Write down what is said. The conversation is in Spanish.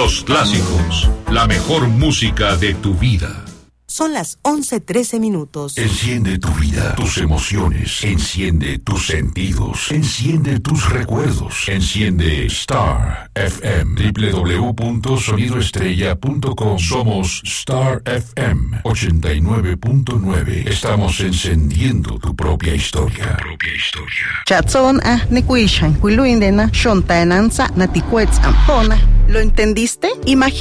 Los clásicos, la mejor música de tu vida. Son las 11:13. Enciende tu vida, tus emociones. Enciende tus sentidos. Enciende tus recuerdos. Enciende Star FM. www.sonidoestrella.com. Somos Star FM 89.9. Estamos encendiendo tu propia historia. Chatson nekuishan, kuiluindena, shontaenanza, naticuetz ampona. ¿Lo entendiste? Imagina